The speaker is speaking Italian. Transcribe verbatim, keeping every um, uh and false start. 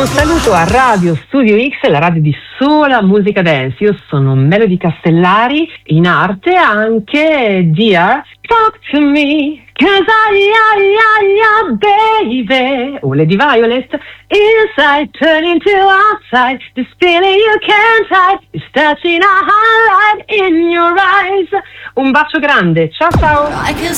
saluto a Radio Studio X, la radio di sola musica dance. Io sono Melody Castellari, in arte anche Dear Talk to Me, cause I, I, I, I, baby. O Lady Violet, inside turning to outside, this feeling you can't hide, is touching a highlight in your eyes. Un bacio grande, ciao ciao.